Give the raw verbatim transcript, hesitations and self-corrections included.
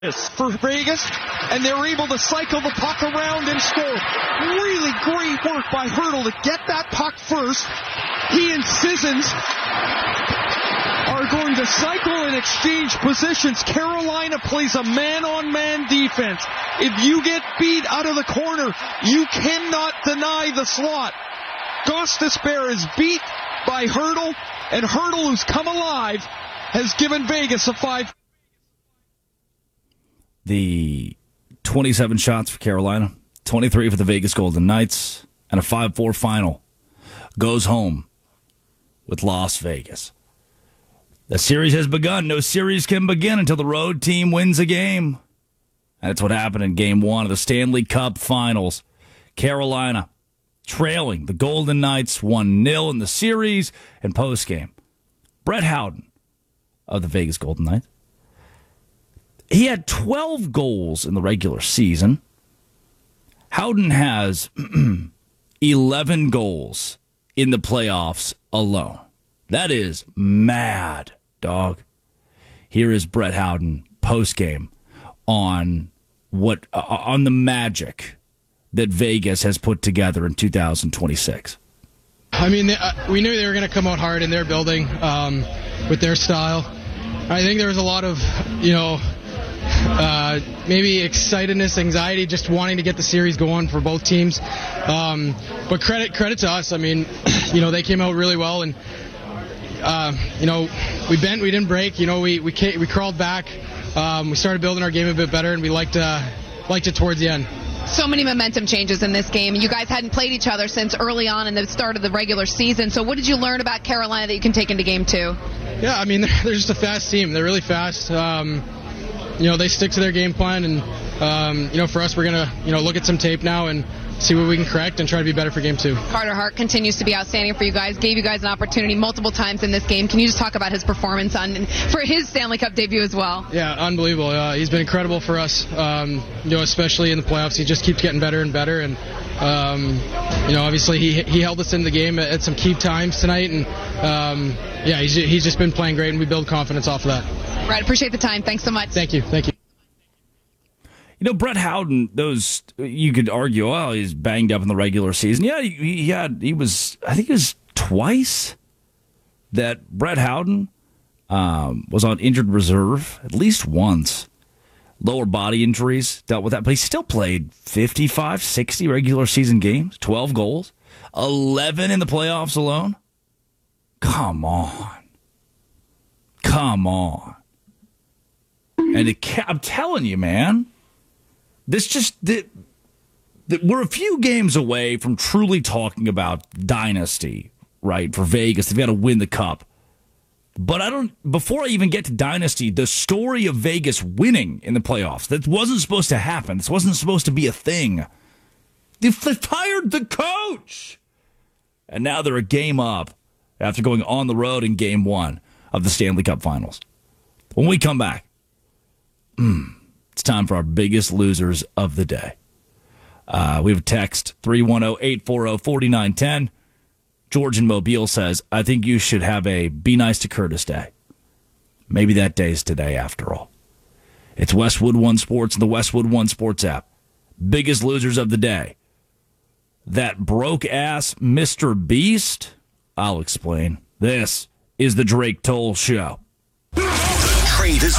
for Vegas, and they're able to cycle the puck around and score. Really great work by Hertl to get that puck first. He and Sissons are going to cycle and exchange positions. Carolina plays a man-on-man defense. If you get beat out of the corner, you cannot deny the slot. Gostisbehere is beat by Hertl, and Hertl, who's come alive, has given Vegas a five. The twenty-seven shots for Carolina, twenty-three for the Vegas Golden Knights, and a five four final goes home with Las Vegas. The series has begun. No series can begin until the road team wins a game. That's what happened in game one of the Stanley Cup Finals. Carolina trailing the Golden Knights one nil in the series and postgame. Brett Howden of the Vegas Golden Knights. He had twelve goals in the regular season. Howden has eleven goals in the playoffs alone. That is mad, dog. Here is Brett Howden postgame on what uh, on the magic that Vegas has put together in two thousand twenty-six. I mean, uh, we knew they were going to come out hard in their building um, with their style. I think there was a lot of, you know, uh, maybe excitedness, anxiety, just wanting to get the series going for both teams. Um, but credit credit to us. I mean, you know, they came out really well, and uh, you know, we bent, we didn't break. You know, we we came, we crawled back. Um, we started building our game a bit better, and we liked uh, liked it towards the end. So many momentum changes in this game. You guys hadn't played each other since early on in the start of the regular season. So what did you learn about Carolina that you can take into game two? Yeah, I mean, they're, they're just a fast team. They're really fast. Um, you know, they stick to their game plan, and um, you know, for us, we're gonna you know look at some tape now and see what we can correct and try to be better for game two. Carter Hart continues to be outstanding for you guys. Gave you guys an opportunity multiple times in this game. Can you just talk about his performance on for his Stanley Cup debut as well? Yeah, unbelievable. Uh, he's been incredible for us. Um, you know, especially in the playoffs, he just keeps getting better and better. And um, you know, obviously, he he held us in the game at, at some key times tonight. And um, yeah, he's he's just been playing great, and we build confidence off of that. Right, appreciate the time. Thanks so much. Thank you. Thank you. You know, Brett Howden, those, you could argue, well, he's banged up in the regular season. Yeah, he, he had, he was, I think it was twice that Brett Howden um, was on injured reserve, at least once. Lower body injuries, dealt with that, but he still played fifty-five, sixty regular season games, twelve goals, eleven in the playoffs alone. Come on. Come on. And it, I'm telling you, man. This just, that, that we're a few games away from truly talking about dynasty, right? For Vegas, they've got to win the cup. But I don't, before I even get to dynasty, the story of Vegas winning in the playoffs, that wasn't supposed to happen. This wasn't supposed to be a thing. They fired the coach. And now they're a game up after going on the road in game one of the Stanley Cup Finals. When we come back, hmm. It's time for our biggest losers of the day. Uh, we have a text, three one zero, eight four zero, four nine one zero. George in Mobile says, I think you should have a Be Nice to Curtis Day. Maybe that day is today after all. It's Westwood One Sports and the Westwood One Sports app. Biggest losers of the day. That broke-ass Mister Beast? I'll explain. This is the Drake Toll Show. The trade is